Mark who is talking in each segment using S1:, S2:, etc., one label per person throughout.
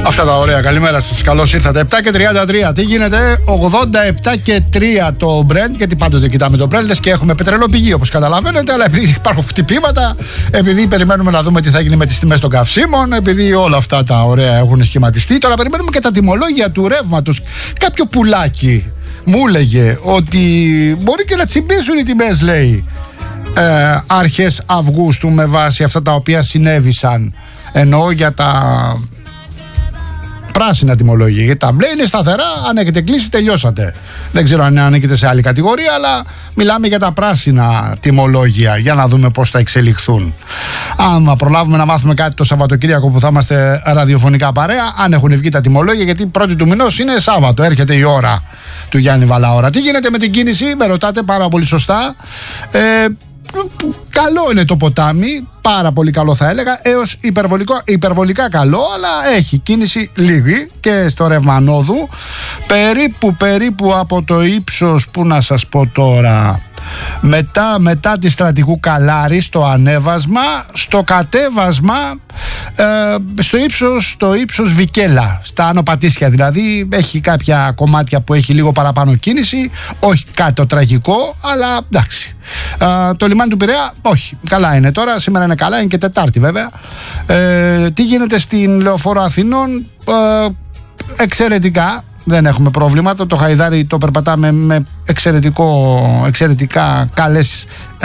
S1: Αυτά τα ωραία, καλημέρα σας, καλώς ήρθατε. 7 και 33, τι γίνεται? 87 και 3 το Brent, γιατί πάντοτε κοιτάμε το Brent και έχουμε πετρελαιοπηγή όπως καταλαβαίνετε, αλλά επειδή υπάρχουν χτυπήματα, επειδή περιμένουμε να δούμε τι θα γίνει με τις τιμές των καυσίμων, επειδή όλα αυτά τα ωραία έχουν σχηματιστεί, τώρα περιμένουμε και τα τιμολόγια του ρεύματος. Κάποιο πουλάκι μου έλεγε ότι μπορεί και να τσιμπήσουν οι τιμές, λέει, αρχές Αυγούστου με βάση αυτά τα οποία συνέβησαν. Εννοώ για τα πράσινα τιμολόγια. Γιατί τα μπλε είναι σταθερά, αν έχετε κλείσει τελειώσατε. Δεν ξέρω αν ανήκετε σε άλλη κατηγορία, αλλά μιλάμε για τα πράσινα τιμολόγια, για να δούμε πώς θα εξελιχθούν. Άμα προλάβουμε να μάθουμε κάτι το Σαββατοκύριακο που θα είμαστε ραδιοφωνικά παρέα, αν έχουν βγει τα τιμολόγια, γιατί πρώτη του μηνός είναι Σάββατο, έρχεται η ώρα του Γιάννη Βαλαώρα. Τι γίνεται με την κίνηση, με ρωτάτε πάρα πολύ σωστά. Καλό είναι το ποτάμι, πάρα πολύ καλό θα έλεγα, έως υπερβολικά καλό, αλλά έχει κίνηση λίγη και στο ρεύμα ανόδου, περίπου από το ύψος, που να σας πω τώρα, μετά τη Στρατηγού Καλάρη στο ανέβασμα, στο κατέβασμα στο ύψος Βικέλα, στα Άνω Πατήσια δηλαδή, έχει κάποια κομμάτια που έχει λίγο παραπάνω κίνηση, όχι κάτι το τραγικό, αλλά εντάξει. Το λιμάνι του Πειραιά όχι, καλά είναι τώρα, σήμερα είναι καλά, είναι και Τετάρτη βέβαια. Τι γίνεται στην Λεωφόρο Αθηνών? Εξαιρετικά, δεν έχουμε πρόβλημα. Το Χαϊδάρι το περπατάμε με εξαιρετικά καλές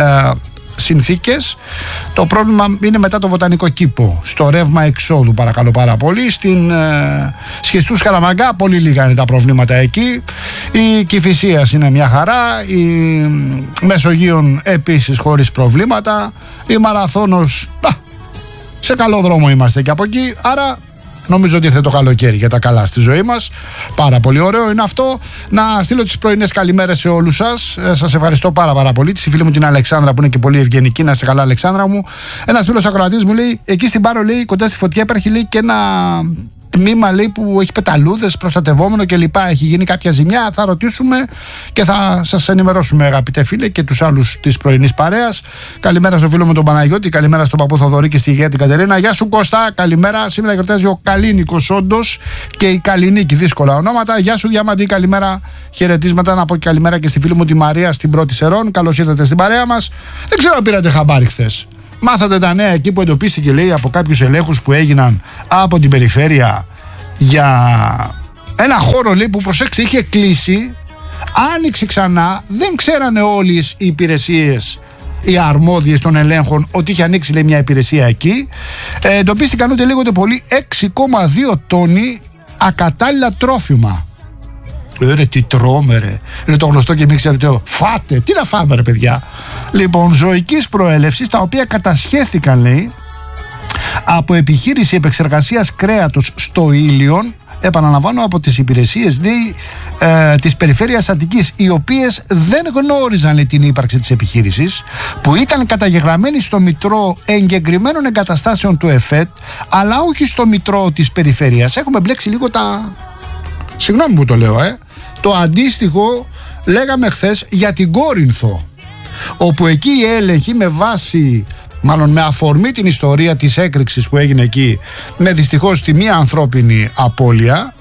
S1: συνθήκες. Το πρόβλημα είναι μετά το Βοτανικό Κήπο, στο ρεύμα εξόδου, παρακαλώ πάρα πολύ. Στην Σχιστούς Καραμαγκά πολύ λίγα είναι τα προβλήματα εκεί. Η Κηφισίας είναι μια χαρά, η Μεσογείων επίσης χωρίς προβλήματα, η Μαραθώνος σε καλό δρόμο είμαστε και από εκεί, άρα νομίζω ότι ήρθε το καλοκαίρι για τα καλά στη ζωή μας. Πάρα πολύ ωραίο είναι αυτό. Να στείλω τις πρωινές καλημέρες σε όλους σας. Σας ευχαριστώ πάρα πολύ. Τη φίλη μου την Αλεξάνδρα που είναι και πολύ ευγενική. Να είστε καλά, Αλεξάνδρα μου. Ένας φίλος ακροατής μου λέει: εκεί στην Πάρο, λέει, κοντά στη Φωτιά υπάρχει, λέει, και ένα τμήμα, λέει, που έχει πεταλούδες, προστατευόμενο κλπ. Έχει γίνει κάποια ζημιά. Θα ρωτήσουμε και θα σας ενημερώσουμε, αγαπητέ φίλε, και τους άλλους της πρωινής παρέας. Καλημέρα στο φίλο μου τον Παναγιώτη, καλημέρα στον παππού Θοδωρή και στη γεια την Κατερίνα. Γεια σου Κώστα, καλημέρα. Σήμερα γιορτάζει ο Καλίνικος, όντως, και η Καλινίκη, δύσκολα ονόματα. Γεια σου Διαμαντή, καλημέρα. Χαιρετίσματα, να πω και καλημέρα και στη φίλη μου τη Μαρία στην Πρώτη Σερών. Καλώς ήρθατε στην παρέα μας. Δεν ξέρω αν πήρατε χαμπάρι χθες. Μάθατε τα νέα εκεί που εντοπίστηκε, λέει, από κάποιους ελέγχους που έγιναν από την περιφέρεια για ένα χώρο, λέει, που, προσέξτε, είχε κλείσει, άνοιξε ξανά, δεν ξέρανε όλες οι υπηρεσίες, οι αρμόδιες των ελέγχων, ότι είχε ανοίξει, λέει, μια υπηρεσία εκεί. Εντοπίστηκαν ούτε λίγο ούτε πολύ 6,2 τόνοι ακατάλληλα τρόφιμα. Ρε τι τρώμε ρε, είναι το γνωστό και μην ξέρετε, φάτε, τι να φάμε ρε παιδιά. Λοιπόν, ζωικής προέλευσης, τα οποία κατασχέθηκαν, λέει, από επιχείρηση επεξεργασίας κρέατος στο Ήλιον, επαναλαμβάνω, από τις υπηρεσίες, λέει, της περιφέρειας Αττικής, οι οποίες δεν γνώριζαν, λέει, την ύπαρξη της επιχείρησης, που ήταν καταγεγραμμένη στο Μητρό Εγκεκριμένων Εγκαταστάσεων του ΕΦΕΤ, αλλά όχι στο Μητρό της περιφέρειας. Έχουμε μπλέξει λίγο τα... Συγγνώμη που το λέω, το αντίστοιχο λέγαμε χθες για την Κόρινθο, όπου εκεί οι έλεγχοι με βάση, μάλλον με αφορμή την ιστορία της έκρηξης που έγινε εκεί, με δυστυχώς τη μία ανθρώπινη απώλεια,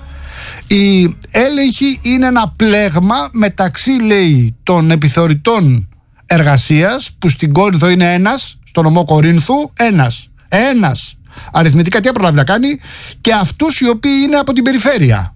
S1: οι έλεγχοι είναι ένα πλέγμα μεταξύ, λέει, των επιθεωρητών εργασίας, που στην Κόρινθο είναι ένας, στο νομό Κορίνθου ένας αριθμητικά, τι προλάβει να κάνει, και αυτούς οι οποίοι είναι από την περιφέρεια.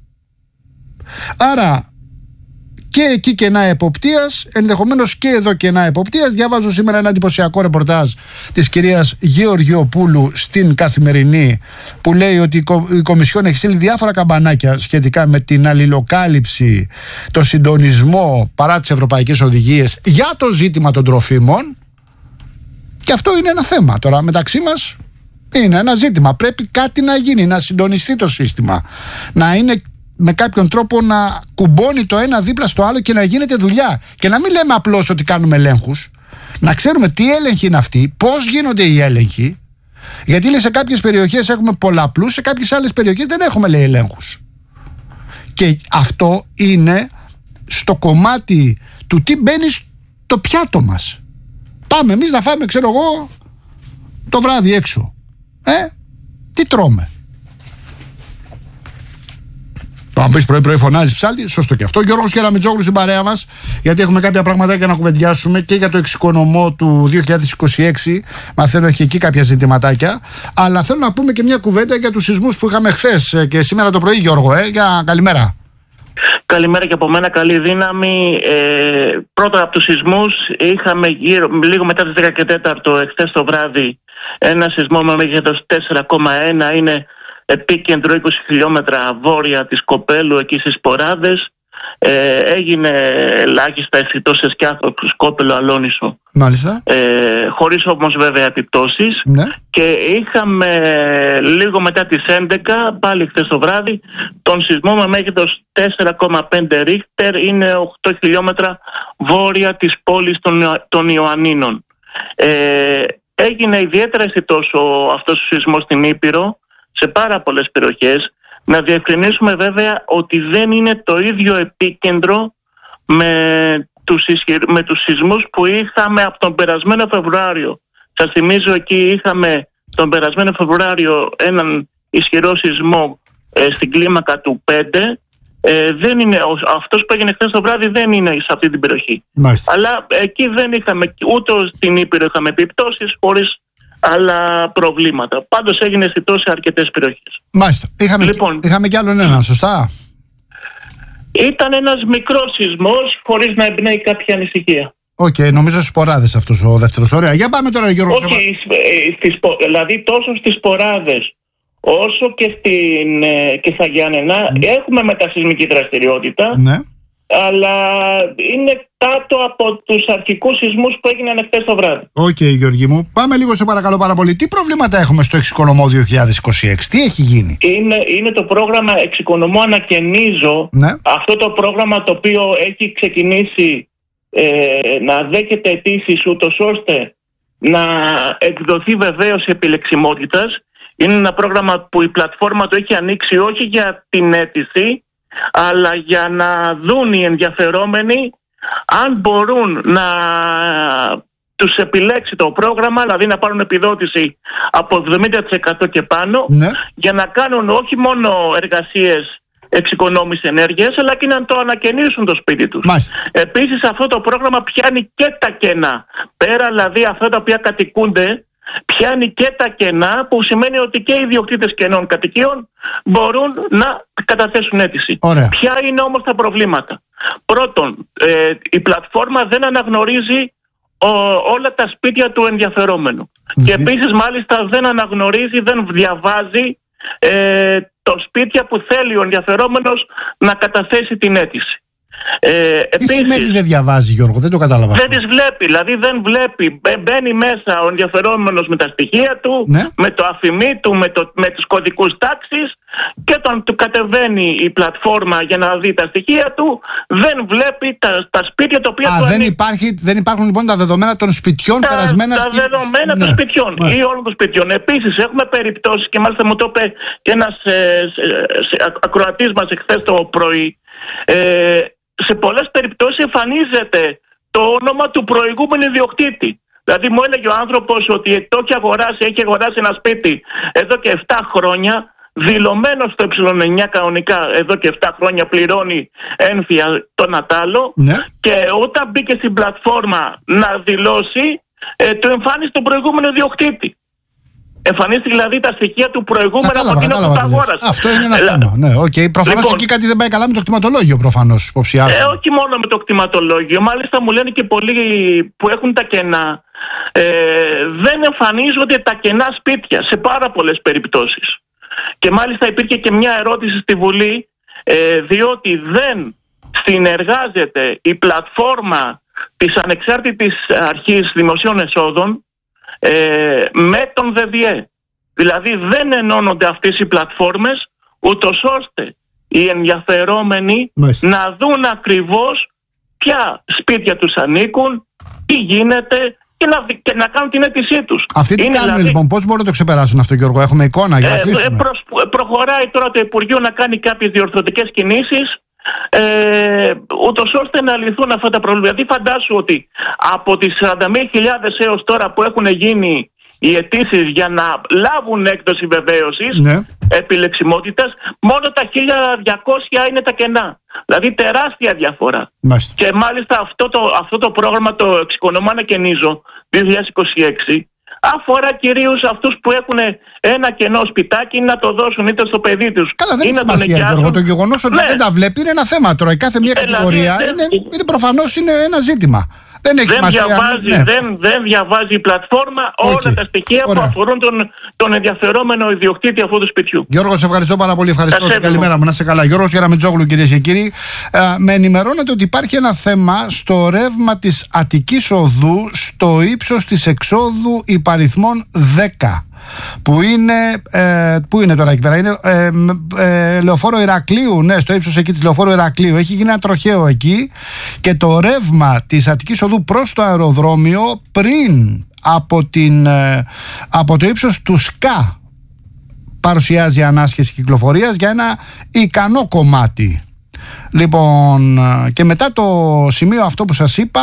S1: Άρα και εκεί κενά εποπτείας, ενδεχομένως και εδώ κενά εποπτείας. Διαβάζω σήμερα ένα εντυπωσιακό ρεπορτάζ της κυρίας Γεωργιοπούλου στην Καθημερινή, που λέει ότι η Κομισιόν έχει στείλει διάφορα καμπανάκια σχετικά με την αλληλοκάλυψη, το συντονισμό παρά τις ευρωπαϊκές οδηγίες για το ζήτημα των τροφίμων. Και αυτό είναι ένα θέμα τώρα μεταξύ μας, είναι ένα ζήτημα. Πρέπει κάτι να γίνει, να συντονιστεί το σύστημα, να είναι με κάποιον τρόπο να κουμπώνει το ένα δίπλα στο άλλο και να γίνεται δουλειά. Και να μην λέμε απλώς ότι κάνουμε ελέγχους. Να ξέρουμε τι έλεγχοι είναι αυτοί, πώς γίνονται οι έλεγχοι. Γιατί, λέει, σε κάποιες περιοχές έχουμε πολλαπλούς, σε κάποιες άλλες περιοχές δεν έχουμε, λέει, ελέγχους. Και αυτό είναι στο κομμάτι του τι μπαίνει στο πιάτο μας. Πάμε εμείς να φάμε, ξέρω εγώ, το βράδυ έξω. Τι τρώμε? Αν πει πρωί-πρωί φωνάζει ψάλτη, σωστό και αυτό. Γιώργος Κεραμιτζόγλου στην παρέα μας, γιατί έχουμε κάποια πραγματάκια να κουβεντιάσουμε και για το εξοικονομό του 2026. Μαθαίνω και εκεί κάποια ζητηματάκια. Αλλά θέλω να πούμε και μια κουβέντα για τους σεισμούς που είχαμε χθες και σήμερα το πρωί, Γιώργο. Καλημέρα.
S2: Καλημέρα και από μένα, καλή δύναμη. Πρώτα από τους σεισμούς είχαμε λίγο μετά τις 10 και 4 εχθές το βράδυ ένα σεισμό με μέγεθος 4,1. Είναι επίκεντρο 20 χιλιόμετρα βόρεια της Κοπέλου, εκεί στις Ποράδες. Έγινε ελάχιστα αισθητό σε Σκιάθο, Σκόπελο, Αλόνισο.
S1: Μάλιστα.
S2: Χωρίς όμως βέβαια επιπτώσεις.
S1: Ναι.
S2: Και είχαμε λίγο μετά τις 11, πάλι χθες το βράδυ, τον σεισμό με μέγεθος 4,5 ρίχτερ. Είναι 8 χιλιόμετρα βόρεια της πόλης των Ιωαννίνων. Έγινε ιδιαίτερα αισθητός αυτός ο σεισμός στην Ήπειρο, σε πάρα πολλές περιοχές. Να διευκρινίσουμε βέβαια ότι δεν είναι το ίδιο επίκεντρο με τους σεισμούς που είχαμε από τον περασμένο Φεβρουάριο. Σας θυμίζω, εκεί είχαμε τον περασμένο Φεβρουάριο έναν ισχυρό σεισμό στην κλίμακα του 5. Δεν είναι, αυτός που έγινε χθες το βράδυ δεν είναι σε αυτή την περιοχή.
S1: Μάλιστα.
S2: Αλλά εκεί δεν είχαμε, ούτε στην Ήπειρο είχαμε επιπτώσεις, χωρίς άλλα προβλήματα. Πάντως έγινε αισθητό σε αρκετές περιοχές.
S1: Μάλιστα. Είχαμε κι άλλον έναν, σωστά.
S2: Ήταν ένας μικρός σεισμός, χωρίς να εμπνέει κάποια ανησυχία.
S1: Οκ, νομίζω στις Ποράδες αυτός ο δεύτερος. Ωραία. Για πάμε τώρα, Γιώργο.
S2: Όχι, δηλαδή τόσο στις Ποράδες όσο και στα Γιάννενα έχουμε μετασεισμική δραστηριότητα.
S1: Ναι.
S2: Αλλά είναι κάτω από τους αρχικούς σεισμούς που έγιναν χθες το βράδυ.
S1: Οκ, Γιώργη μου. Πάμε λίγο, σε παρακαλώ πάρα πολύ. Τι προβλήματα έχουμε στο εξοικονομώ 2026, τι έχει γίνει?
S2: Είναι το πρόγραμμα Εξοικονομώ Ανακαινίζω.
S1: Ναι.
S2: Αυτό το πρόγραμμα το οποίο έχει ξεκινήσει να δέχεται αιτήσεις, ούτως ώστε να εκδοθεί βεβαίως επιλεξιμότητας. Είναι ένα πρόγραμμα που η πλατφόρμα το έχει ανοίξει όχι για την αίτηση, αλλά για να δουν οι ενδιαφερόμενοι αν μπορούν να τους επιλέξει το πρόγραμμα, δηλαδή να πάρουν επιδότηση από 70% και πάνω,
S1: ναι,
S2: για να κάνουν όχι μόνο εργασίες εξοικονόμηση ενέργειας, αλλά και να το ανακαινήσουν το σπίτι τους. Επίσης αυτό το πρόγραμμα πιάνει και τα κενά, πέρα δηλαδή αυτά τα οποία κατοικούνται, πιάνει και τα κενά, που σημαίνει ότι και οι ιδιοκτήτες κενών κατοικίων μπορούν να καταθέσουν αίτηση.
S1: Ωραία.
S2: Ποια είναι όμως τα προβλήματα? Πρώτον, η πλατφόρμα δεν αναγνωρίζει όλα τα σπίτια του ενδιαφερόμενου. Και επίσης μάλιστα δεν αναγνωρίζει, δεν διαβάζει τα σπίτια που θέλει ο ενδιαφερόμενος να καταθέσει την αίτηση.
S1: Τι σημαίνει δεν διαβάζει, Γιώργο? Δεν το κατάλαβα.
S2: Δεν τις βλέπει, δηλαδή δεν βλέπει. Μπαίνει μέσα ο ενδιαφερόμενος με τα στοιχεία του,
S1: ναι, με
S2: το αφημί του, με τους κωδικούς τάξης, και όταν του κατεβαίνει η πλατφόρμα για να δει τα στοιχεία του, δεν βλέπει τα σπίτια τα οποία του ανήκουν.
S1: Δεν υπάρχουν λοιπόν τα δεδομένα των σπιτιών περασμένα
S2: Τα δεδομένα των σπιτιών ή όλων των σπιτιών. Επίσης έχουμε περιπτώσεις, και μάλιστα μου το είπε και ένας ακροατής μας εχθές το πρωί, σε πολλές περιπτώσεις εμφανίζεται το όνομα του προηγούμενου ιδιοκτήτη. Δηλαδή μου έλεγε ο άνθρωπος ότι έχει αγοράσει ένα σπίτι εδώ και 7 χρόνια, δηλωμένο στο ε9 κανονικά, εδώ και 7 χρόνια πληρώνει έμφυα τον ατάλο,
S1: ναι,
S2: και όταν μπήκε στην πλατφόρμα να δηλώσει, του εμφάνισε τον προηγούμενο ιδιοκτήτη. Εμφανίστηκε δηλαδή τα στοιχεία του προηγούμενου από εκείνο που τα αγόρασε.
S1: Αυτό είναι ένα θέμα. Ναι, okay. Προφανώς λοιπόν, εκεί κάτι δεν πάει καλά με το κτηματολόγιο, προφανώς.
S2: Όχι μόνο με το κτηματολόγιο. Μάλιστα μου λένε και πολλοί που έχουν τα κενά, δεν εμφανίζονται τα κενά σπίτια σε πάρα πολλές περιπτώσεις. Και μάλιστα υπήρχε και μια ερώτηση στη Βουλή, διότι δεν συνεργάζεται η πλατφόρμα της Ανεξάρτητης Αρχής Δημοσίων Εσόδων με τον ΔΔΕ. Δηλαδή δεν ενώνονται αυτές οι πλατφόρμες, ούτως ώστε οι ενδιαφερόμενοι να δουν ακριβώς ποια σπίτια τους ανήκουν, τι γίνεται, και να κάνουν την αίτησή τους.
S1: Αυτοί τι κάνουν δηλαδή, λοιπόν, πώς μπορούν να το ξεπεράσουν αυτό, Γιώργο? Έχουμε εικόνα για να κλείσουμε.
S2: Προχωράει τώρα το Υπουργείο να κάνει κάποιες διορθωτικές κινήσεις, ούτως ώστε να λυθούν αυτά τα προβλήματα. Γιατί φαντάσου ότι από τις 41.000 έως τώρα που έχουν γίνει οι αιτήσεις για να λάβουν έκδοση βεβαίωσης επιλεξιμότητας, μόνο τα 1.200 είναι τα κενά. Δηλαδή τεράστια διαφορά.
S1: Μάλιστα.
S2: Και μάλιστα αυτό το πρόγραμμα, το Εξοικονομώ Ανακαινίζω 2026, αφορά κυρίως αυτούς που έχουν ένα κενό σπιτάκι να το δώσουν είτε στο παιδί τους.
S1: Καλά, δεν
S2: είναι
S1: σημασία. Το γεγονός ότι δεν τα βλέπει είναι ένα θέμα τώρα. Η κάθε μία κατηγορία είναι προφανώς είναι ένα ζήτημα.
S2: Δεν διαβάζει η πλατφόρμα όλα τα στοιχεία που αφορούν τον ενδιαφερόμενο ιδιοκτήτη αυτού του σπιτιού.
S1: Γιώργο, σε ευχαριστώ πάρα πολύ. Ευχαριστώ. Καλημέρα μου, να είσαι καλά. Γιώργος Γεραμετζόγλου, κυρίες και κύριοι. Με ενημερώνεται ότι υπάρχει ένα θέμα στο ρεύμα της Αττικής Οδού, στο ύψος της εξόδου υπαριθμών 10. Πού είναι τώρα εκεί πέρα? Είναι Λεωφόρο Ηρακλείου, ναι, στο ύψος εκεί της Λεωφόρου Ηρακλείου. Έχει γίνει ένα τροχαίο εκεί και το ρεύμα της Αττικής Οδού προς το αεροδρόμιο πριν από το ύψος του ΣΚΑ παρουσιάζει ανάσχεση κυκλοφορίας για ένα ικανό κομμάτι. Λοιπόν, και μετά το σημείο αυτό που σας είπα,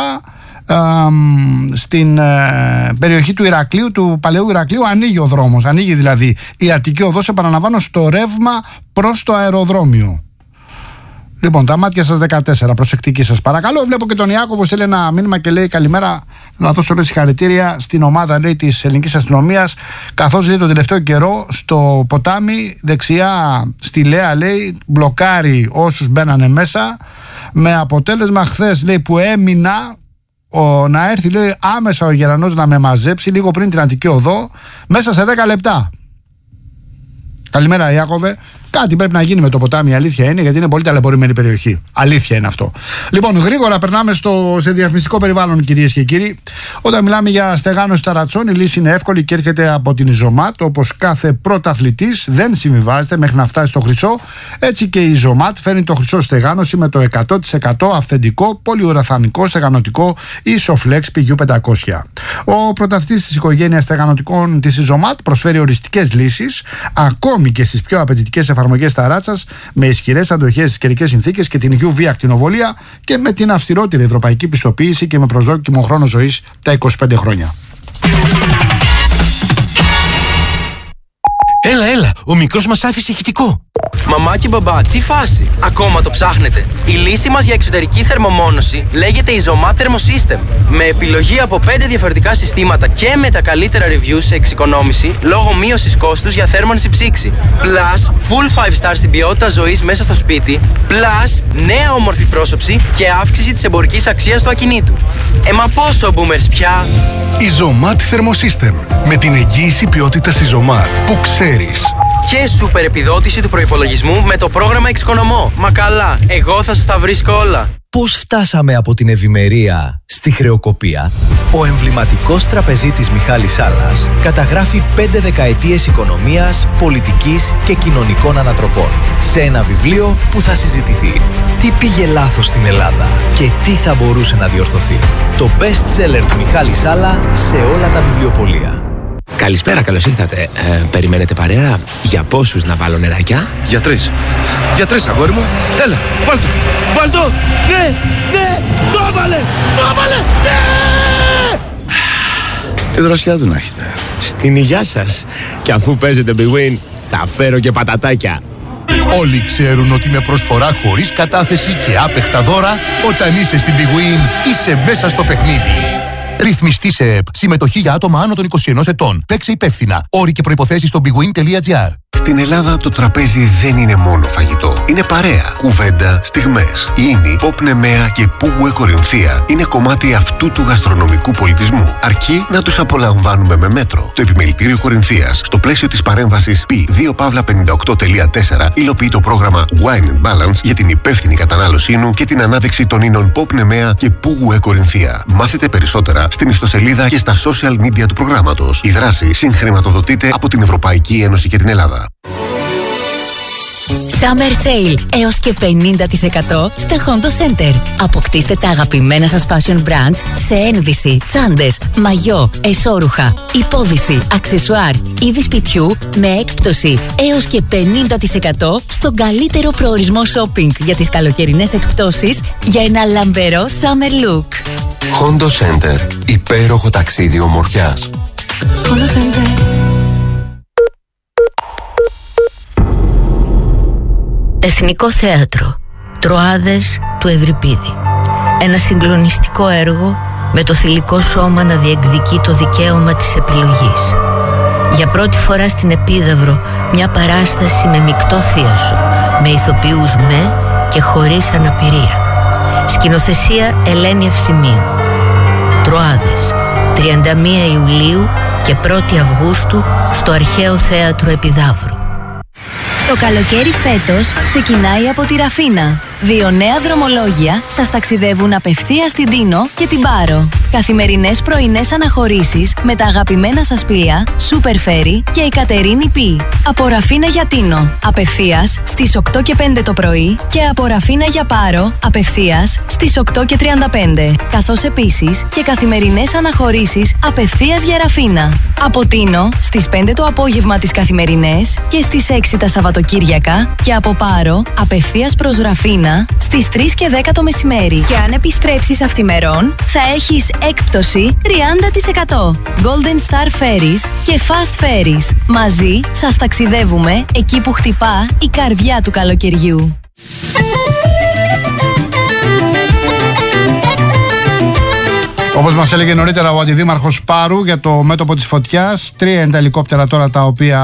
S1: στην περιοχή του Ηρακλείου, του Παλαιού Ηρακλείου, ανοίγει ο δρόμος. Ανοίγει δηλαδή η Αττική Οδός, επαναλαμβάνω, στο ρεύμα προς το αεροδρόμιο. Λοιπόν, τα μάτια σας 14, προσεκτική σας παρακαλώ. Βλέπω και τον Ιάκωβο στείλει ένα μήνυμα και λέει: καλημέρα, να δώσω όλες συγχαρητήρια στην ομάδα, λέει, της ελληνικής αστυνομίας, καθώς, λέει, τον τελευταίο καιρό στο ποτάμι δεξιά στη Λέα, λέει, μπλοκάρει όσους μπαίνανε μέσα, με αποτέλεσμα χθες, λέει, που έμεινα να έρθει, λέει, άμεσα ο Γερανός να με μαζέψει λίγο πριν την Αττική Οδό μέσα σε 10 λεπτά. Καλημέρα, Ιάκωβε. Κάτι πρέπει να γίνει με το ποτάμι, η αλήθεια είναι, γιατί είναι πολύ ταλαιπωρημένη περιοχή. Αλήθεια είναι αυτό. Λοιπόν, γρήγορα περνάμε σε διαφημιστικό περιβάλλον, κυρίες και κύριοι. Όταν μιλάμε για στεγάνωση ταρατσών, η λύση είναι εύκολη και έρχεται από την Ιζωμάτ. Όπως κάθε πρωταθλητής δεν συμβιβάζεται μέχρι να φτάσει στο χρυσό, έτσι και η Ιζωμάτ φέρνει το χρυσό στεγάνωση με το 100% αυθεντικό πολυουραθανικό στεγανωτικό Isoflex PU500. Ο πρωταθλητής της οικογένειας στεγανωτικών της Ιζωμάτ προσφέρει οριστικές λύσεις, ακόμη και στις πιο απαιτητικές εφαρμογές ταράτσας, με ισχυρές αντοχές στις καιρικές συνθήκες και την UV ακτινοβολία και με την αυστηρότερη ευρωπαϊκή πιστοποίηση και με προσδόκιμο χρόνο ζωής τα 25 χρόνια.
S3: Έλα, ο μικρός μας άφησε ηχητικό.
S4: Μαμά και μπαμπά, τι φάση? Ακόμα το ψάχνετε? Η λύση μας για εξωτερική θερμομόνωση λέγεται Izomat Thermosystem. Με επιλογή από 5 διαφορετικά συστήματα και με τα καλύτερα reviews σε εξοικονόμηση λόγω μείωσης κόστους για θέρμανση ψήξη. Plus, full 5 star στην ποιότητα ζωής μέσα στο σπίτι. Plus, νέα όμορφη πρόσωψη και αύξηση της εμπορικής αξίας του ακινήτου. Μα πόσο boomers πια?
S3: Izomat Thermosystem. Με την εγγύηση ποιότητας Izomat που ξέρεις.
S4: Και σούπερ επιδότηση του προϋπολογισμού με το πρόγραμμα Εξοικονομώ. Μα καλά, εγώ θα σας τα βρίσκω όλα.
S5: Πώς φτάσαμε από την ευημερία στη χρεοκοπία? Ο εμβληματικός τραπεζίτης Μιχάλης Σάλλας καταγράφει 5 δεκαετίες οικονομίας, πολιτικής και κοινωνικών ανατροπών σε ένα βιβλίο που θα συζητηθεί. Τι πήγε λάθος στην Ελλάδα και τι θα μπορούσε να διορθωθεί? Το best seller του Μιχάλη Σάλλα σε όλα τα βιβλιοπωλεία.
S6: Καλησπέρα, καλώς ήρθατε. Περιμένετε παρέα? Για πόσους να βάλω νεράκια?
S3: Για 3. Για 3, αγόρι μου. Έλα, βάλ' το. Ναι, το έβαλε, ναι!
S7: Τι δροσιά του να έχετε.
S6: Στην υγειά σας. Και αφού παίζετε Big Win, θα φέρω και πατατάκια.
S3: Όλοι ξέρουν ότι με προσφορά χωρίς κατάθεση και άπεχτα δώρα, όταν είσαι στην Big Win, είσαι μέσα στο παιχνίδι. Ρυθμιστή σε ΕΠ. Συμμετοχή για άτομα άνω των 21 ετών. Παίξε υπεύθυνα. Όροι και προϋποθέσεις στο bigwin.gr.
S8: Στην Ελλάδα το τραπέζι δεν είναι μόνο φαγητό. Είναι παρέα, κουβέντα, στιγμές. Ίνι, Pop Nemea και Πουγουέ Κορινθία είναι κομμάτι αυτού του γαστρονομικού πολιτισμού. Αρκεί να τους απολαμβάνουμε με μέτρο. Το Επιμελητήριο Κορινθίας, στο πλαίσιο της παρέμβασης P2Pavla58.4, υλοποιεί το πρόγραμμα Wine and Balance για την υπεύθυνη κατανάλωσή του και την ανάδειξη των ίνων Pop Nemea και Πουγουέ Κορινθία. Μάθετε περισσότερα στην ιστοσελίδα και στα social media του προγράμματος. Η δράση συγχρηματοδοτείται από την Ευρωπαϊκή Ένωση και την Ελλάδα.
S9: Summer Sale έως και 50% στα Hondo Center. Αποκτήστε τα αγαπημένα σας fashion brands σε ένδυση, τσάντες, μαγιό, εσώρουχα, υπόδυση, αξεσουάρ, είδη σπιτιού με έκπτωση έως και 50% στον καλύτερο προορισμό shopping για τις καλοκαιρινές εκπτώσεις για ένα λαμπερό summer look.
S8: Hondo Center. Υπέροχο ταξίδι ομορφιάς.
S7: Χόντο Σέντερ.
S9: Εθνικό Θέατρο Τροάδες του Ευρυπίδη. Ένα συγκλονιστικό έργο με το θηλυκό σώμα να διεκδικεί το δικαίωμα της επιλογής. Για πρώτη φορά στην Επίδαυρο μια παράσταση με μεικτό θίασο, με ηθοποιούς με και χωρίς αναπηρία. Σκηνοθεσία Ελένη Ευθυμίου. Τροάδες, 31 Ιουλίου και 1η Αυγούστου στο Αρχαίο Θέατρο Επιδαύρου.
S10: Το καλοκαίρι φέτος ξεκινάει από τη Ραφίνα. 2 νέα δρομολόγια σας ταξιδεύουν απευθείας στην Τίνο και την Πάρο. Καθημερινές πρωινές αναχωρήσεις με τα αγαπημένα σας πλοία Super Ferry και η Κατερίνη Π. Από Ραφίνα για Τίνο, απευθείας στις 8 και 5 το πρωί και από Ραφίνα για Πάρο, απευθείας στις 8 και 35. Καθώς επίσης και καθημερινές αναχωρήσεις απευθείας για Ραφίνα. Από Τίνο στις 5 το απόγευμα τις καθημερινές και στις 6 τα Σαββατοκύριακα και από Πάρο απευθείας προς Ραφίνα στις 3 και 10 το μεσημέρι. Και αν επιστρέψεις αυθημερών θα έχεις έκπτωση 30%. Golden Star Ferries και Fast Ferries. Μαζί σας ταξιδεύουμε εκεί που χτυπά η καρδιά του καλοκαιριού.
S1: Όπως μας έλεγε νωρίτερα ο Αντιδήμαρχος Πάρου για το μέτωπο της φωτιάς, 3 είναι τα ελικόπτερα τώρα τα οποία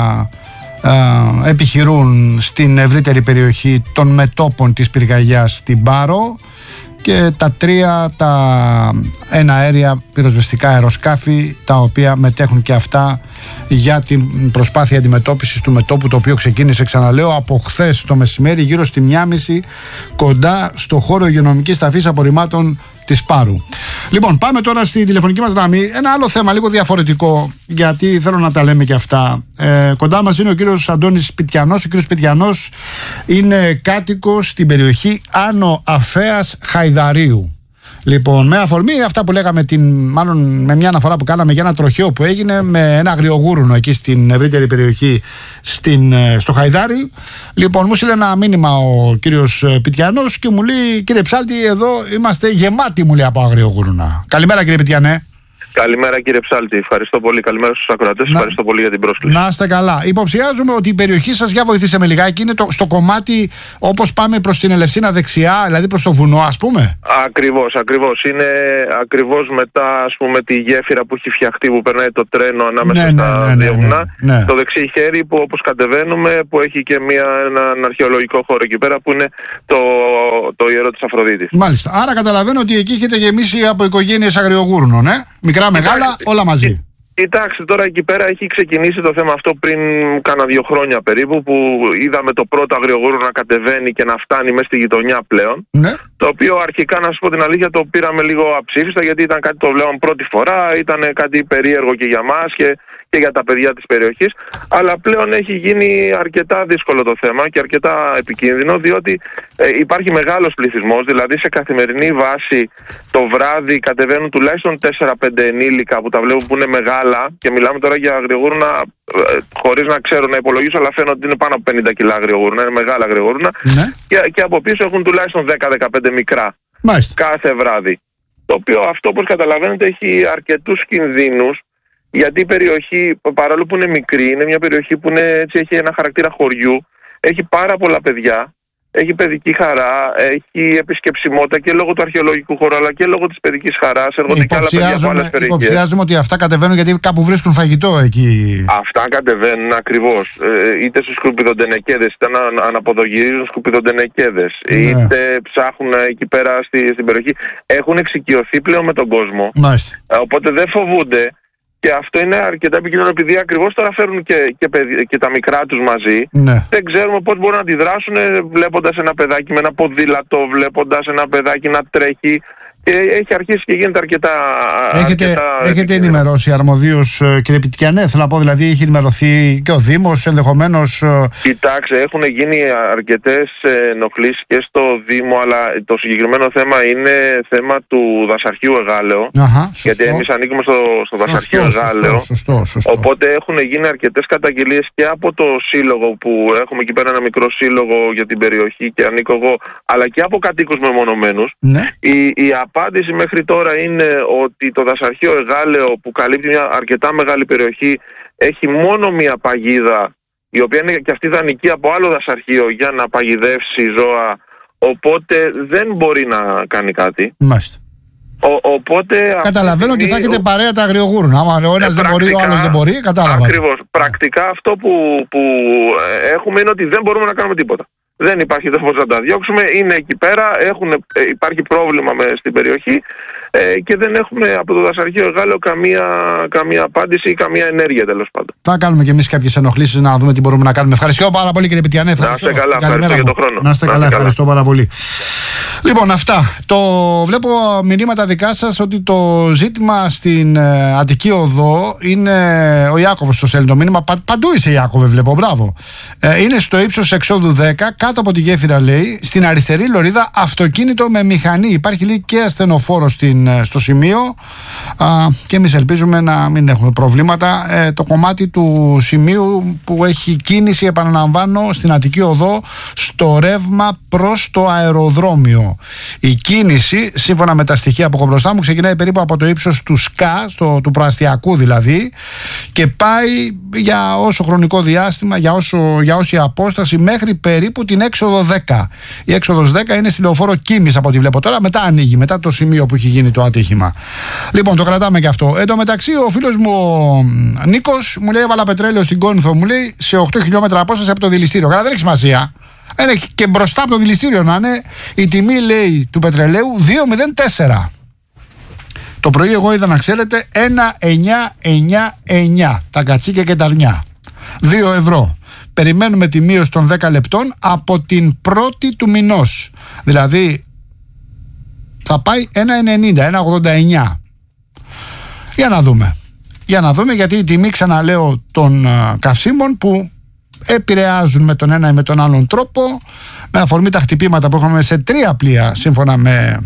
S1: επιχειρούν στην ευρύτερη περιοχή των μετώπων της πυρκαγιάς στην Πάρο και τα 3 τα εναέρια πυροσβεστικά αεροσκάφη τα οποία μετέχουν και αυτά για την προσπάθεια αντιμετώπισης του μετώπου, το οποίο ξεκίνησε, ξαναλέω, από χθες το μεσημέρι γύρω στη 1:30 κοντά στο χώρο υγειονομικής ταφής απορριμμάτων της Πάρου. Λοιπόν, πάμε τώρα στη τηλεφωνική μας γραμμή. Ένα άλλο θέμα, λίγο διαφορετικό, γιατί θέλω να τα λέμε και αυτά. Κοντά μας είναι ο κύριος Αντώνης Σπιτιανός. Ο κύριος Σπιτιανός είναι κάτοικος στην περιοχή Άνω Αφέας Χαϊδαρίου. Λοιπόν, με αφορμή αυτά που λέγαμε, μάλλον με μια αναφορά που κάναμε για ένα τροχαίο που έγινε με ένα αγριογούρουνο εκεί στην ευρύτερη περιοχή στο Χαϊδάρι. Λοιπόν, μου στείλε ένα μήνυμα ο κύριος Πιτιανός και μου λέει: κύριε Ψάλτη, εδώ είμαστε γεμάτοι, μου λέει, από αγριογούρουνα. Καλημέρα, κύριε Πιτιανέ.
S11: Καλημέρα, κύριε Ψάλτη. Ευχαριστώ πολύ. Καλημέρα στους ακροατές. Ευχαριστώ πολύ για την πρόσκληση.
S1: Να είστε καλά. Υποψιάζουμε ότι η περιοχή σας, για βοηθήστε με λιγάκι, είναι στο κομμάτι όπως πάμε προς την Ελευσίνα δεξιά, δηλαδή προς το βουνό, ας πούμε.
S11: Ακριβώς. Είναι ακριβώς μετά, ας πούμε, τη γέφυρα που έχει φτιαχτεί, που περνάει το τρένο ανάμεσα στα δύο βουνά.
S1: Ναι.
S11: Το δεξί χέρι που, όπως κατεβαίνουμε, που έχει και έναν αρχαιολογικό χώρο εκεί πέρα που είναι το ιερό της Αφροδίτης.
S1: Μάλιστα. Άρα καταλαβαίνω ότι εκεί έχετε γεμίσει από οικογένειες αγριογούρνων, μικρά, μεγάλα, όλα μαζί.
S11: Κοιτάξτε, τώρα εκεί πέρα έχει ξεκινήσει το θέμα αυτό πριν κάνα 2 χρόνια περίπου, που είδαμε το πρώτο αγριογούρουνο να κατεβαίνει και να φτάνει μέσα στη γειτονιά πλέον.
S1: Ναι.
S11: Το οποίο αρχικά, να σας πω την αλήθεια, το πήραμε λίγο αψήφιστα, γιατί ήταν κάτι το βλέπαμε πρώτη φορά, ήταν κάτι περίεργο και για μας και για τα παιδιά της περιοχής, αλλά πλέον έχει γίνει αρκετά δύσκολο το θέμα και αρκετά επικίνδυνο, διότι υπάρχει μεγάλος πληθυσμός, δηλαδή σε καθημερινή βάση το βράδυ κατεβαίνουν τουλάχιστον 4-5 ενήλικα που τα βλέπουν που είναι μεγάλα, και μιλάμε τώρα για αγριογούρουνα χωρίς να ξέρω να υπολογίσω, αλλά φαίνονται ότι είναι πάνω από 50 κιλά αγριογούρουνα, είναι μεγάλα αγριογούρουνα, ναι. και από πίσω έχουν τουλάχιστον 10-15 μικρά.
S1: Μάλιστα.
S11: Κάθε βράδυ. Το οποίο αυτό, όπως καταλαβαίνετε, έχει αρκετούς κινδύνους. Γιατί η περιοχή, παρόλο που είναι μικρή, είναι μια περιοχή που έχει ένα χαρακτήρα χωριού, έχει πάρα πολλά παιδιά, έχει παιδική χαρά, έχει επισκεψιμότητα και λόγω του αρχαιολογικού χώρου, αλλά και λόγω της παιδικής χαράς. Έρχονται και άλλα παιδιά από άλλες περιοχές.
S1: Υποψιάζουμε ότι αυτά κατεβαίνουν γιατί κάπου βρίσκουν φαγητό εκεί.
S11: Αυτά κατεβαίνουν ακριβώς. Είτε στους σκουπιδοντενεκέδες, είτε αναποδογυρίζουν σκουπιδοντενεκέδες, είτε ψάχνουν εκεί πέρα στην περιοχή. Έχουν εξοικειωθεί πλέον με τον κόσμο.
S1: Μάλιστα.
S11: Οπότε δεν φοβούνται. Και αυτό είναι αρκετά επικίνδυνο, επειδή ακριβώς τώρα φέρνουν και τα μικρά τους μαζί.
S1: Ναι.
S11: Δεν ξέρουμε πώς μπορούν να αντιδράσουν βλέποντας ένα παιδάκι με ένα ποδήλατο, βλέποντας ένα παιδάκι να τρέχει. Και έχει αρχίσει και γίνεται αρκετά.
S1: Έχετε ενημερώσει αρμοδίως, κύριε Πιτιανέ, θέλω να πω, δηλαδή έχει ενημερωθεί και ο Δήμος ενδεχομένως?
S11: Κοιτάξτε, έχουν γίνει αρκετές ενοχλήσεις και στο Δήμο, αλλά το συγκεκριμένο θέμα είναι θέμα του Δασαρχείου Εγάλεο. Γιατί εμείς ανήκουμε στο Δασαρχείο Εγάλεο.
S1: Σωστό.
S11: Οπότε έχουν γίνει αρκετές καταγγελίες και από το σύλλογο, που έχουμε εκεί πέρα ένα μικρό σύλλογο για την περιοχή και ανήκω εγώ, αλλά και από κατοίκους μεμονωμένους.
S1: Ναι.
S11: Η απάντηση μέχρι τώρα είναι ότι το δασαρχείο Εγάλεο, που καλύπτει μια αρκετά μεγάλη περιοχή, έχει μόνο μια παγίδα, η οποία είναι και αυτή δανεική από άλλο δασαρχείο για να παγιδεύσει ζώα, οπότε δεν μπορεί να κάνει κάτι.
S1: Μάλιστα.
S11: Οπότε,
S1: καταλαβαίνω ότι θα έχετε παρέα τα αγριογούρουν. Άμα ο ένας δεν μπορεί, ο άλλος δεν μπορεί, κατάλαβα.
S11: Ακριβώς. Πρακτικά αυτό που έχουμε είναι ότι δεν μπορούμε να κάνουμε τίποτα. Δεν υπάρχει τρόπος να τα διώξουμε, είναι εκεί πέρα, υπάρχει πρόβλημα στην περιοχή και δεν έχουμε από το δασαρχείο Εγάλεο καμία απάντηση ή καμία ενέργεια, τέλος πάντων.
S1: Θα κάνουμε και εμείς κάποιες ενοχλήσεις να δούμε τι μπορούμε να κάνουμε. Ευχαριστώ πάρα πολύ, κύριε Πιτιανέ.
S11: Να είστε καλά, ευχαριστώ για τον χρόνο.
S1: Να είστε καλά, ευχαριστώ πάρα πολύ. Λοιπόν, αυτά. Βλέπω μηνύματα δικά σας ότι το ζήτημα στην Αττική Οδό είναι. Ο Ιάκωβος το στέλνει το μήνυμα. Παντού είσαι, Ιάκωβε, βλέπω. Μπράβο. Είναι στο ύψος εξόδου 10, κάτω από τη γέφυρα, λέει, στην αριστερή λωρίδα, αυτοκίνητο με μηχανή. Υπάρχει, λέει, και ασθενοφόρο στο σημείο. Και εμείς ελπίζουμε να μην έχουμε προβλήματα. Το κομμάτι του σημείου που έχει κίνηση, επαναλαμβάνω, στην Αττική Οδό, στο ρεύμα προς το αεροδρόμιο. Η κίνηση, σύμφωνα με τα στοιχεία που έχω μπροστά μου, ξεκινάει περίπου από το ύψος του ΣΚΑ, του προαστιακού δηλαδή, και πάει για όσο χρονικό διάστημα, για όση απόσταση, μέχρι περίπου την έξοδο 10. Η έξοδος 10 είναι στη λεωφόρο Κίμης, από ό,τι βλέπω τώρα. Μετά ανοίγει, μετά το σημείο που έχει γίνει το ατύχημα. Λοιπόν, το κρατάμε και αυτό. Εν τω μεταξύ, ο φίλος μου ο Νίκος μου λέει: έβαλα πετρέλαιο στην Κόνηθο, μου λέει, σε 8 χιλιόμετρα απόσταση από το δηληστήριο. Καλά, δεν έχει σημασία. Είναι και μπροστά από το δηληστήριο να είναι. Η τιμή, λέει, του πετρελαίου 2,04. Το πρωί εγώ είδα, να ξέρετε, 1,999 τα κατσίκια και τα αρνιά. 2 ευρώ. Περιμένουμε τη μείωση των 10 λεπτών από την 1η του μηνός. Δηλαδή θα πάει 1,90, 1,89. Για να δούμε, γιατί η τιμή, ξαναλέω, των καυσίμων που επηρεάζουν με τον ένα ή με τον άλλον τρόπο, με αφορμή τα χτυπήματα που έχουμε σε 3 πλοία, σύμφωνα με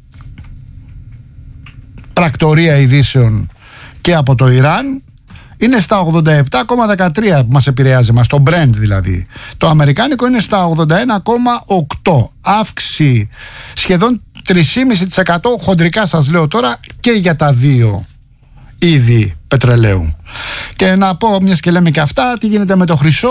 S1: πρακτορία ειδήσεων και από το Ιράν, είναι στα 87,13 που μας επηρεάζει, το Brent δηλαδή. Το αμερικάνικο είναι στα 81,8. Αύξηση σχεδόν 3,5% χοντρικά, σας λέω τώρα, και για τα δύο είδη πετρελαίου. Και να πω, μιας και λέμε και αυτά, τι γίνεται με το χρυσό.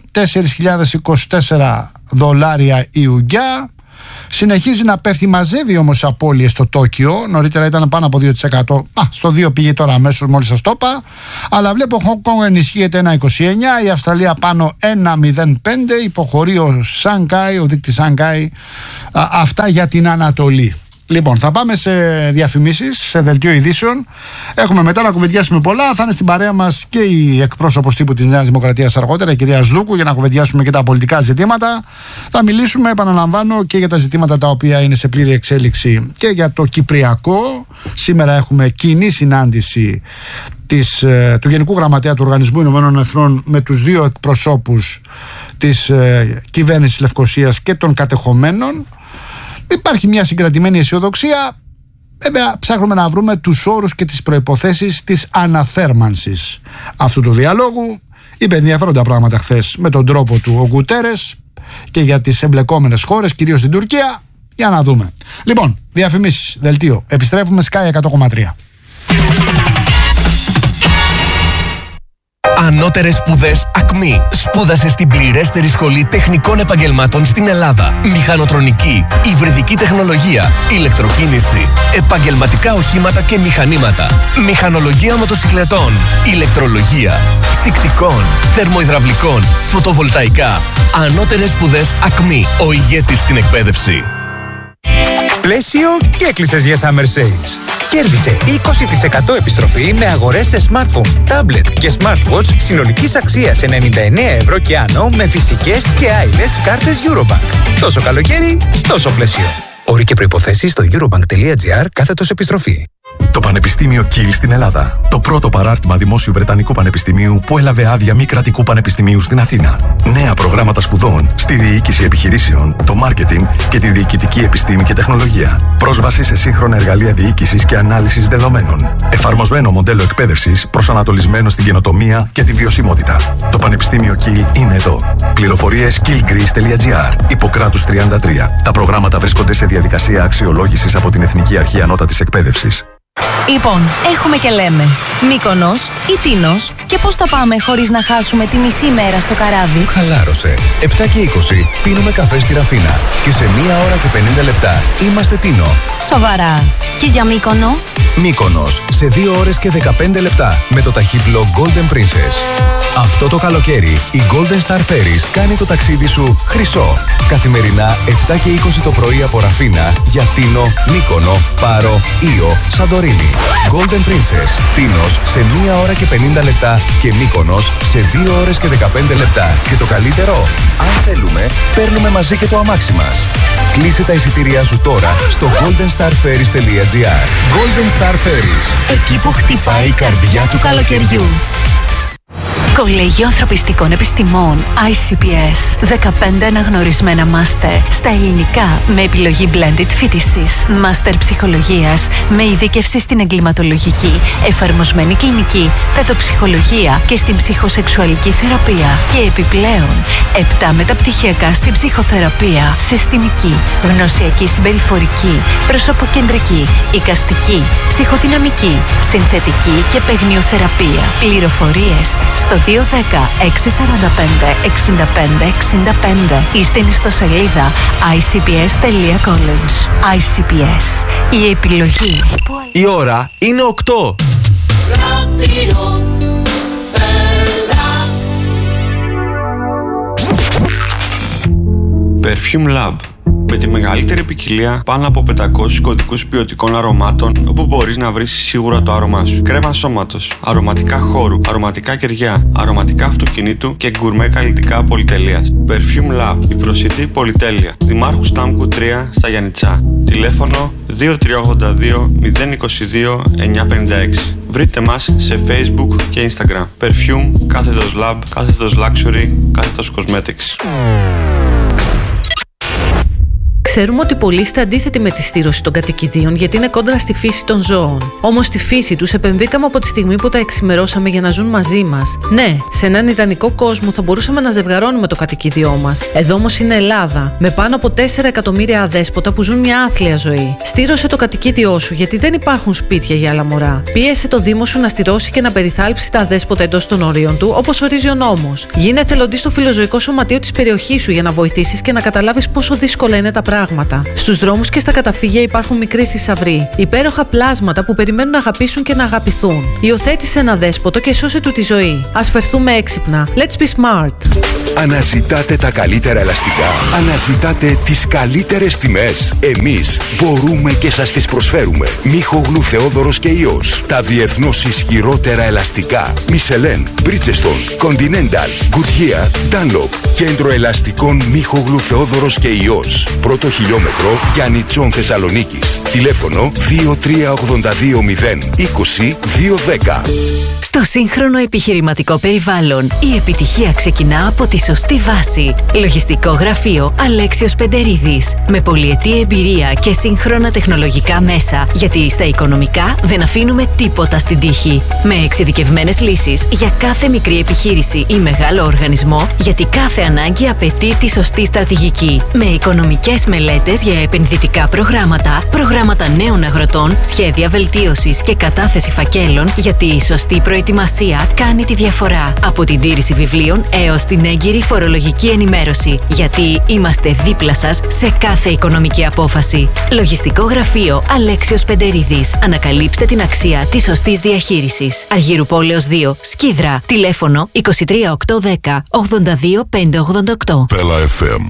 S1: 4.024 δολάρια η ουγγιά. Συνεχίζει να πέφτει, μαζεύει όμως απώλειες στο Τόκιο. Νωρίτερα ήταν πάνω από 2%. Στο 2 πήγε τώρα αμέσως, μόλις σας το είπα. Αλλά βλέπω Hong Kong ενισχύεται 1,29, η Αυστραλία πάνω 1,05, υποχωρεί ο δείκτης Σανγκάι. Αυτά για την Ανατολή. Λοιπόν, θα πάμε σε διαφημίσεις, σε δελτίο ειδήσεων. Έχουμε μετά να κουβεντιάσουμε πολλά. Θα είναι στην παρέα μας και η εκπρόσωπος τύπου της Νέας Δημοκρατίας αργότερα, η κυρία Σδούκου, για να κουβεντιάσουμε και τα πολιτικά ζητήματα. Θα μιλήσουμε, επαναλαμβάνω, και για τα ζητήματα τα οποία είναι σε πλήρη εξέλιξη και για το Κυπριακό. Σήμερα έχουμε κοινή συνάντηση του Γενικού Γραμματέα του Οργανισμού Ηνωμένων Εθνών με τους 2 εκπροσώπους της κυβέρνησης Λευκωσίας και των κατεχομένων. Υπάρχει μια συγκρατημένη αισιοδοξία. Βέβαια, ψάχνουμε να βρούμε τους όρους και τις προϋποθέσεις της αναθέρμανσης αυτού του διαλόγου. Είπε ενδιαφέροντα πράγματα χθες με τον τρόπο του ο Γκουτέρες και για τις εμπλεκόμενες χώρες, κυρίως την Τουρκία. Για να δούμε. Λοιπόν, διαφημίσεις, δελτίο. Επιστρέφουμε, Sky 100,3.
S7: Ανώτερες σπουδές ΑΚΜΗ. Σπούδασε στην πληρέστερη σχολή τεχνικών επαγγελμάτων στην Ελλάδα. Μηχανοτρονική, υβριδική τεχνολογία, ηλεκτροκίνηση, επαγγελματικά οχήματα και μηχανήματα, μηχανολογία μοτοσυκλετών, ηλεκτρολογία, ψυκτικών, θερμοϊδραυλικών, φωτοβολταϊκά. Ανώτερες σπουδές ΑΚΜΗ. Ο ηγέτης στην εκπαίδευση.
S12: Πλαίσιο και έκλεισες για Summer Sales. Κέρδισε 20% επιστροφή με αγορές σε smartphone, tablet και smartwatch συνολικής αξίας 99 ευρώ και άνω με φυσικές και άειλες κάρτες Eurobank. Τόσο καλοκαίρι, τόσο πλαίσιο. Όροι και προϋποθέσεις στο eurobank.gr/επιστροφή.
S13: Το Πανεπιστήμιο Κιλ στην Ελλάδα. Το πρώτο παράρτημα δημόσιου Βρετανικού Πανεπιστημίου που έλαβε άδεια μη κρατικού πανεπιστημίου στην Αθήνα. Νέα προγράμματα σπουδών στη διοίκηση επιχειρήσεων, το μάρκετινγκ και τη διοικητική επιστήμη και τεχνολογία. Πρόσβαση σε σύγχρονα εργαλεία διοίκησης και ανάλυσης δεδομένων. Εφαρμοσμένο μοντέλο εκπαίδευσης προσανατολισμένο στην καινοτομία και τη βιωσιμότητα. Το Πανεπιστήμιο Κιλ είναι εδώ. Πληροφορίες killgreece.gr. Ιπποκράτους 33. Τα προγράμματα βρίσκονται σε διαδικασία αξιολόγησης από την Εθνική Αρχή Ανώτατης Εκπαίδευσης.
S10: Λοιπόν, έχουμε και λέμε Μύκονος ή Τίνος. Και πώς θα πάμε χωρίς να χάσουμε τη μισή μέρα στο καράβι?
S5: Χαλάρωσε. 7 και 20 πίνουμε καφέ στη Ραφίνα. Και σε 1 ώρα και 50 λεπτά είμαστε Τίνο.
S10: Σοβαρά. Και για Μύκονο?
S5: Μύκονος σε 2 ώρες και 15 λεπτά με το ταχύπλο Golden Princess. Αυτό το καλοκαίρι η Golden Star Ferries κάνει το ταξίδι σου χρυσό. Καθημερινά 7 και 20 το πρωί από Ραφίνα για Τίνο, Μύκονο, Πάρο, Ήο, Σαντορίνη. Golden Princess, Τίνος σε 1 ώρα και 50 λεπτά και Μύκονος σε 2 ώρες και 15 λεπτά. Και το καλύτερο, αν θέλουμε, παίρνουμε μαζί και το αμάξι μας. Κλείσε τα εισιτήριά σου τώρα στο goldenstarferries.gr. Golden Star Ferries.
S10: Εκεί που χτυπάει η καρδιά του καλοκαιριού. Κολέγιο Ανθρωπιστικών Επιστημών ICPS. 15 αναγνωρισμένα μάστερ στα ελληνικά με επιλογή blended φοιτησης. Μάστερ ψυχολογίας με ειδίκευση στην εγκληματολογική, εφαρμοσμένη κλινική, παιδοψυχολογία και στην ψυχοσεξουαλική θεραπεία. Και επιπλέον 7 μεταπτυχιακά στην ψυχοθεραπεία, συστημική, γνωσιακή συμπεριφορική, προσωποκεντρική, εικαστική, ψυχοδυναμική, συνθετική και παιγνιοθεραπεία. Πληροφορίες στο 210 645 65 65. ή στην ιστοσελίδα icps.college. ICPS. Η επιλογή.
S7: Η ώρα είναι 8.
S14: Perfume Lab. Με τη μεγαλύτερη ποικιλία πάνω από 500 κωδικούς ποιοτικών αρωμάτων, όπου μπορείς να βρεις σίγουρα το άρωμά σου. Κρέμα σώματος, αρωματικά χώρου, αρωματικά κεριά, αρωματικά αυτοκινήτου και γκουρμέ καλλιτικά πολυτελείας. Perfume Lab, η προσιτή πολυτέλεια. Δημάρχου Στάμκου 3 στα Γιαννιτσά. Τηλέφωνο 2382 022 956. Βρείτε μας σε Facebook και Instagram. Perfume, κάθετος Lab, κάθετος Luxury, κάθετος Cosmetics.
S15: Ξέρουμε ότι πολλοί είστε αντίθετοι με τη στήρωση των κατοικιδίων γιατί είναι κόντρα στη φύση των ζώων. Όμως στη φύση τους επενδύκαμε από τη στιγμή που τα εξημερώσαμε για να ζουν μαζί μας. Ναι, σε έναν ιδανικό κόσμο θα μπορούσαμε να ζευγαρώνουμε το κατοικίδιό μας. Εδώ όμως είναι Ελλάδα, με πάνω από 4 εκατομμύρια αδέσποτα που ζουν μια άθλια ζωή. Στήρωσε το κατοικίδιό σου γιατί δεν υπάρχουν σπίτια για άλλα μωρά. Πίεσε το Δήμο σου να στηρώσει και να περιθάλψει τα αδέσποτα εντός των ορίων του, όπως ορίζει ο νόμος. Γίνε εθελοντής στο φιλοζωικό σωματείο της περιοχής σου για να βοηθήσεις και να καταλάβεις πόσο δύσκολα είναι τα πράγματα. Στους δρόμους και στα καταφύγια υπάρχουν μικροί θησαυροί, υπέροχα πλάσματα που περιμένουν να αγαπήσουν και να αγαπηθούν. Υιοθέτησε ένα δέσποτο και σώσε του τη ζωή. Ας φερθούμε έξυπνα. Let's be smart.
S16: Αναζητάτε τα καλύτερα ελαστικά. Αναζητάτε τις καλύτερες τιμές. Εμείς μπορούμε και σας τις προσφέρουμε. Μίχογλου Θεόδωρος και Υιός. Τα διεθνώς ισχυρότερα ελαστικά. Michelin, Bridgestone, Continental, Goodyear, Dunlop. Κέντρο ελαστικών Μίχογλου Θεόδωρος και Υιός. Πρώτο χιλιόμετρο Γιαννιτσών Θεσσαλονίκης. Τηλέφωνο 23820 20 210.
S9: Στο σύγχρονο επιχειρηματικό περιβάλλον, η επιτυχία ξεκινά από τη σωστή βάση. Λογιστικό γραφείο Αλέξιος Πεντερίδης. Με πολυετή εμπειρία και σύγχρονα τεχνολογικά μέσα. Γιατί στα οικονομικά δεν αφήνουμε τίποτα στην τύχη. Με εξειδικευμένες λύσεις για κάθε μικρή επιχείρηση ή μεγάλο οργανισμό, γιατί κάθε ανάγκη απαιτεί τη σωστή στρατηγική. Με οικονομικές μελέτες για επενδυτικά προγράμματα, προγράμματα νέων αγροτών, σχέδια βελτίωσης και κατάθεση φακέλων, γιατί η σωστή προετοιμασία κάνει τη διαφορά. Από την τήρηση βιβλίων έως την έγκυρη φορολογική ενημέρωση. Γιατί είμαστε δίπλα σας σε κάθε οικονομική απόφαση. Λογιστικό γραφείο Αλέξιος Πεντερίδης. Ανακαλύψτε την αξία της σωστής διαχείρισης. Αργύρου Πόλεως 2, Σκίδρα. Τηλέφωνο 23810 82 588.
S17: Πέλα FM.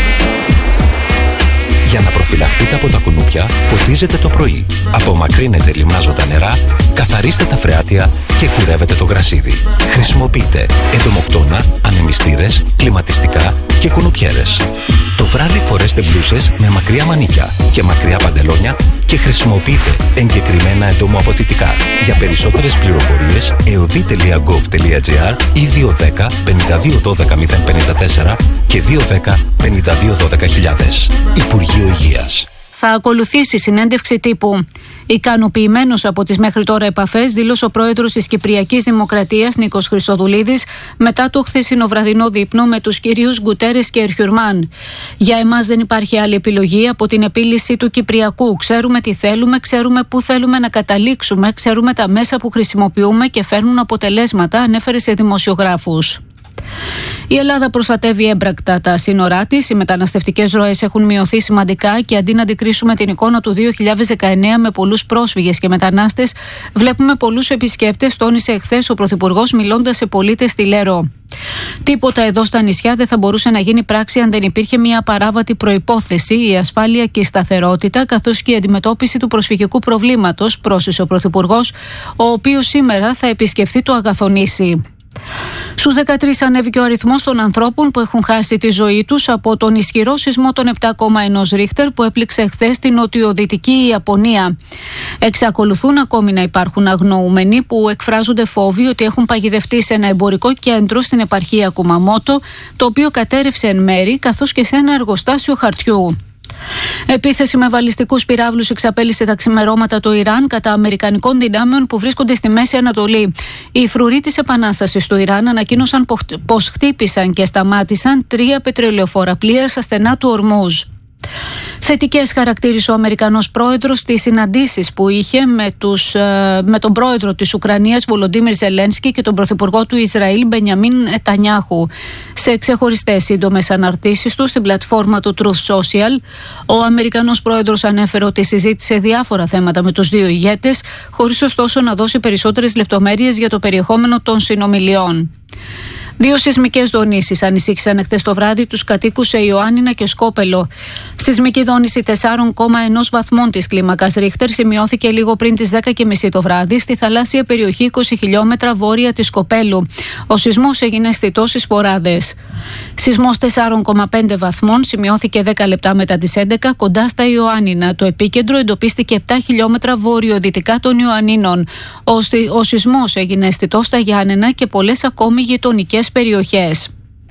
S18: Για να προφυλαχτείτε από τα κουνούπια, ποτίζετε το πρωί. Απομακρύνετε λιμνάζοντα νερά, καθαρίστε τα φρεάτια και κουρεύετε το γρασίδι. Χρησιμοποιείτε εντομοκτώνα, ανεμιστήρες, κλιματιστικά και κουνουπιέρες. Το βράδυ Φορέστε μπλούσες με μακριά μανίκια και μακριά παντελόνια και χρησιμοποιείτε εγκεκριμένα εντομοαποθητικά. Για περισσότερες πληροφορίες eodi.gov.gr ή 210 52 12 054 και 210 52 12 000. Υπουργείο Υγείας.
S17: Θα ακολουθήσει συνέντευξη τύπου. Ικανοποιημένος από τις μέχρι τώρα επαφές, δήλωσε ο πρόεδρος της Κυπριακής Δημοκρατίας Νίκος Χριστοδουλίδης μετά το χθεσινό βραδινό δείπνο με τους κυρίους Γκουτέρες και Ερχιουρμάν. Για εμάς δεν υπάρχει άλλη επιλογή από την επίλυση του Κυπριακού. Ξέρουμε τι θέλουμε, ξέρουμε πού θέλουμε να καταλήξουμε, ξέρουμε τα μέσα που χρησιμοποιούμε και φέρνουν αποτελέσματα, ανέφερε σε δημοσιογράφους. Η Ελλάδα προστατεύει έμπρακτα τα σύνορά της. Οι μεταναστευτικές ροές έχουν μειωθεί σημαντικά και αντί να αντικρίσουμε την εικόνα του 2019 με πολλούς πρόσφυγες και μετανάστες, βλέπουμε πολλούς επισκέπτες, τόνισε εχθές ο Πρωθυπουργός μιλώντας σε πολίτες στη Λέρο. Τίποτα εδώ στα νησιά δεν θα μπορούσε να γίνει πράξη αν δεν υπήρχε μια απαράβατη προϋπόθεση, η ασφάλεια και η σταθερότητα, καθώς και η αντιμετώπιση του προσφυγικού προβλήματος, πρόσθεσε ο Πρωθυπουργός, ο οποίος σήμερα θα επισκεφθεί το Αγαθονήσι. Στους 13 ανέβηκε ο αριθμός των ανθρώπων που έχουν χάσει τη ζωή τους από τον ισχυρό σεισμό των 7,1 Ρίχτερ που έπληξε χθες στην νοτιοδυτική Ιαπωνία. Εξακολουθούν ακόμη να υπάρχουν αγνοούμενοι που εκφράζονται φόβοι ότι έχουν παγιδευτεί σε ένα εμπορικό κέντρο στην επαρχία Κουμαμότο, το οποίο κατέρευσε εν μέρη, καθώς και σε ένα εργοστάσιο χαρτιού. Επίθεση με βαλιστικούς πυράβλους εξαπέλυσε τα ξημερώματα το Ιράν κατά αμερικανικών δυνάμεων που βρίσκονται στη Μέση Ανατολή. Οι φρουροί της Επανάστασης του Ιράν ανακοίνωσαν πως χτύπησαν και σταμάτησαν 3 πετρελαιοφόρα πλοία στα στενά του Ορμούζ. Θετικές χαρακτήρισε ο Αμερικανός πρόεδρος στις συναντήσεις που είχε με τον πρόεδρο της Ουκρανίας Βολοντίμιρ Ζελένσκι και τον πρωθυπουργό του Ισραήλ Μπενιαμίν Νετανιάχου. Σε ξεχωριστές σύντομες αναρτήσεις του στην πλατφόρμα του Truth Social, ο Αμερικανός πρόεδρος ανέφερε ότι συζήτησε διάφορα θέματα με τους δύο ηγέτες, χωρίς ωστόσο να δώσει περισσότερες λεπτομέρειες για το περιεχόμενο των συνομιλιών. 2 σεισμικές δονήσεις ανησύχησαν εχθές το βράδυ τους κατοίκους σε Ιωάννινα και Σκόπελο. Σεισμική δόνηση 4,1 βαθμών της κλίμακας Ρίχτερ σημειώθηκε λίγο πριν τις 10:30 το βράδυ στη θαλάσσια περιοχή 20 χιλιόμετρα βόρεια της Σκοπέλου. Ο σεισμός έγινε αισθητός στις Σποράδες. Σεισμός 4,5 βαθμών σημειώθηκε 10 λεπτά μετά τις 11 κοντά στα Ιωάννινα. Το επίκεντρο εντοπίστηκε 7 χιλιόμετρα βορειοδυτικά των Ιωαννίνων. Ο σεισμός έγινε αισθητός στα Γιάννενα και πολλές ακόμη γειτονικές περιοχές.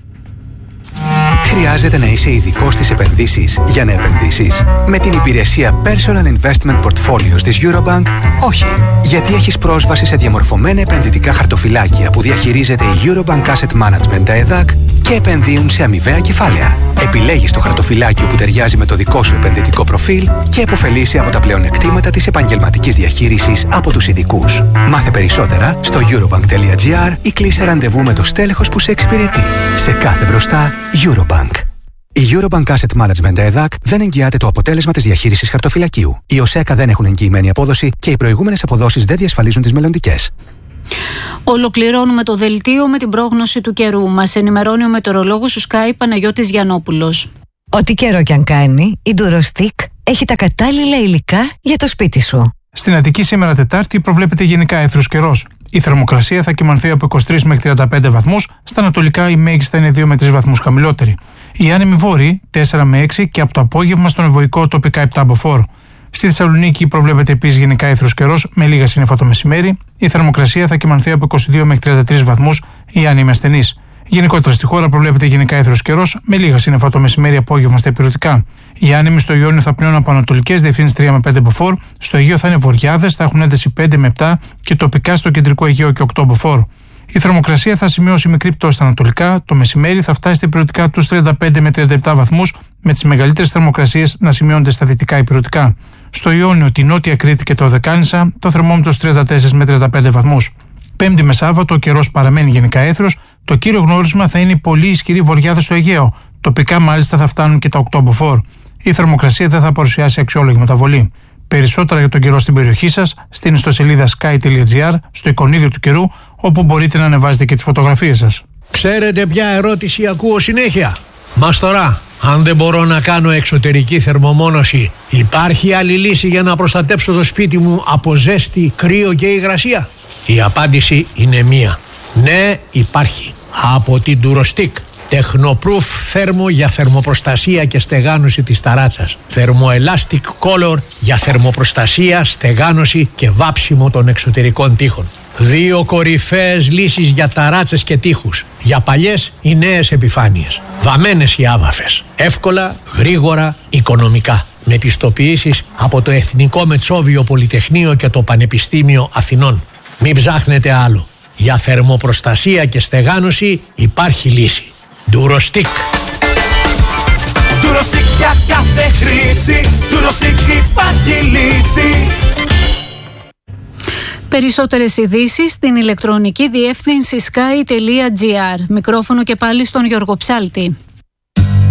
S19: Χρειάζεται να είσαι ειδικός στις επενδύσεις για να επενδύσεις? Με την υπηρεσία Personal Investment Portfolios της Eurobank, όχι. Γιατί έχεις πρόσβαση σε διαμορφωμένα επενδυτικά χαρτοφυλάκια που διαχειρίζεται η Eurobank Asset Management ΕΔΑΚ και επενδύουν σε αμοιβαία κεφάλαια. Επιλέγεις το χαρτοφυλάκιο που ταιριάζει με το δικό σου επενδυτικό προφίλ και επωφελείσαι από τα πλεονεκτήματα της επαγγελματικής διαχείρισης από τους ειδικούς. Μάθε περισσότερα στο eurobank.gr ή κλείσε ραντεβού με το στέλεχος που σε εξυπηρετεί. Σε κάθε μπροστά, Eurobank. Η Eurobank Asset Management ΕΔΑΚ δεν εγγυάται το αποτέλεσμα της διαχείρισης χαρτοφυλακίου. Οι ΟΣΕΚΑ δεν έχουν εγγυημένη απόδοση και οι προηγούμενες αποδόσεις δεν διασφαλίζουν τις μελλοντικές.
S17: Ολοκληρώνουμε το δελτίο με την πρόγνωση του καιρού. Μας ενημερώνει ο μετεωρολόγος του Sky Παναγιώτης Γιαννόπουλος.
S20: Ό,τι καιρό κι αν κάνει, η Durostick έχει τα κατάλληλα υλικά για το σπίτι σου.
S21: Στην Αττική σήμερα Τετάρτη προβλέπεται γενικά έθρος καιρός. Η θερμοκρασία θα κυμανθεί από 23 μέχρι 35 βαθμούς, στα ανατολικά η μέγιστα είναι 2 με 3 βαθμούς χαμηλότερη. Οι άνεμοι βόρειοι 4 με 6 και από το απόγευμα στον ευωικό τοπικά 7 από φόρ. Στη Θεσσαλονίκη προβλέπεται επίσης γενικά έθρος καιρός με λίγα σύννεφα το μεσημέρι. Η θερμοκρασία θα κυμανθεί από 22 μέχρι 33 βαθμούς, οι άνεμοι ασθενείς. Γενικότερα στη χώρα προβλέπεται γενικά έθρος καιρός με λίγα σύννεφα το μεσημέρι απόγευμα στα υπηρετικά. Οι άνεμοι στο Ιόνιο θα πνέουν από ανατολικές διευθύνσεις 3 με 5 μποφόρ, στο Αιγαίο θα είναι βορειάδες, θα έχουν ένταση 5 με 7 και τοπικά στο κεντρικό Αιγαίο και 8 μποφόρ. Η θερμοκρασία θα σημειώσει μικρή πτώση στα ανατολικά, το μεσημέρι θα φτάσει στα υπηρετικά τους 35 με 37 βαθμούς, με τις μεγαλύτερες θερμοκρασίες να σημειώνονται στα δυτικά υπηρετικά. Στο Ιόνιο, τη Νότια Κρήτη και το Δεκάνησα, το θερμόμετρο 34 με 35 βαθμούς. Πέμπτη με Σάββατο ο καιρός παραμένει γενικά έθρος. Το κύριο γνώρισμα θα είναι η πολύ ισχυρή βορειάδα στο Αιγαίο. Τοπικά μάλιστα θα φτάνουν και τα 8 από φόρ. Η θερμοκρασία δεν θα παρουσιάσει αξιόλογη μεταβολή. Περισσότερα για τον καιρό στην περιοχή σας στην ιστοσελίδα sky.gr, στο εικονίδιο του καιρού, όπου μπορείτε να ανεβάζετε και τις φωτογραφίες σας.
S22: Ξέρετε ποια ερώτηση ακούω συνέχεια? Μας τώρα, αν δεν μπορώ να κάνω εξωτερική θερμομόνωση, υπάρχει άλλη λύση για να προστατέψω το σπίτι μου από ζέστη, κρύο και υγρασία? Η απάντηση είναι μία. Ναι, υπάρχει. Από την Durostick. Τεχνοπρούφ θέρμο για θερμοπροστασία και στεγάνωση της ταράτσας. Θερμοελάστικ Color για θερμοπροστασία, στεγάνωση και βάψιμο των εξωτερικών τοίχων. 2 κορυφαίες λύσεις για ταράτσες και τοίχους. Για παλιές ή νέες επιφάνειες. Βαμμένες ή άβαφες. Εύκολα, γρήγορα, οικονομικά. Με πιστοποιήσεις από το Εθνικό Μετσόβιο Πολυτεχνείο και το Πανεπιστήμιο Αθηνών. Μην ψάχνετε άλλο. Για θερμοπροστασία και στεγάνωση υπάρχει λύση. Ντουροστικ.
S2: Ντουροστικ για κάθε χρήση. Ντουροστικ υπάρχει λύση.
S17: Περισσότερες ειδήσεις στην ηλεκτρονική διεύθυνση sky.gr. Μικρόφωνο και πάλι στον Γιώργο Ψάλτη.